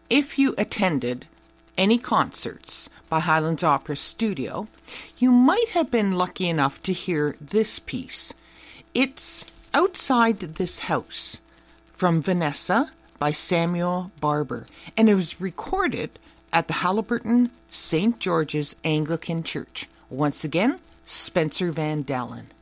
If you attended any concerts by Highlands Opera Studio, you might have been lucky enough to hear this piece. It's Outside This House from Vanessa by Samuel Barber, and it was recorded at the Haliburton St. George's Anglican Church. Once again, Spencer Van Dalen.